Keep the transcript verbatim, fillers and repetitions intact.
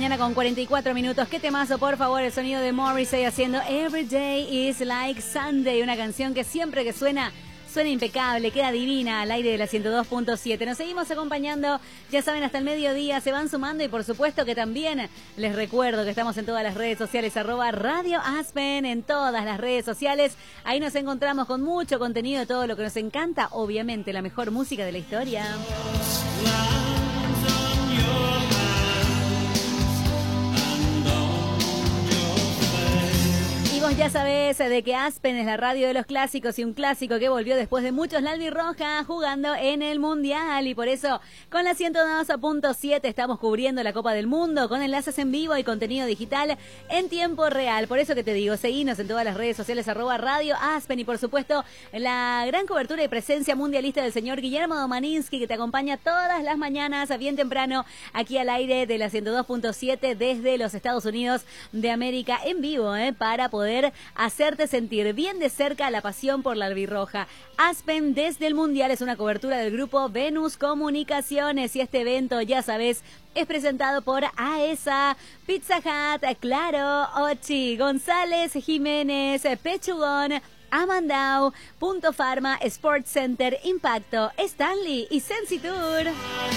mañana con cuarenta y cuatro minutos. Qué temazo, por favor, el sonido de Morrissey haciendo Every Day is Like Sunday, una canción que siempre que suena, suena impecable, queda divina al aire de la ciento dos punto siete. Nos seguimos acompañando, ya saben, hasta el mediodía, se van sumando y por supuesto que también les recuerdo que estamos en todas las redes sociales, arroba Radio Aspen, en todas las redes sociales. Ahí nos encontramos con mucho contenido de todo lo que nos encanta, obviamente la mejor música de la historia. Ya sabés de que Aspen es la radio de los clásicos y un clásico que volvió después de muchos la albirroja jugando en el Mundial, y por eso con la ciento dos punto siete estamos cubriendo la Copa del Mundo con enlaces en vivo y contenido digital en tiempo real. Por eso que te digo, seguinos en todas las redes sociales, arroba Radio Aspen, y por supuesto la gran cobertura y presencia mundialista del señor Guillermo Domaninsky, que te acompaña todas las mañanas bien temprano aquí al aire de la ciento dos punto siete desde los Estados Unidos de América en vivo, eh, para poder hacerte sentir bien de cerca la pasión por la albirroja. Aspen desde el Mundial es una cobertura del grupo Venus Comunicaciones, y este evento, ya sabes, es presentado por AESA, Pizza Hut, Claro, Ochi, González, Jiménez, Pechugón, Amandau, Punto Pharma, Sports Center, Impacto, Stanley y Sensitour.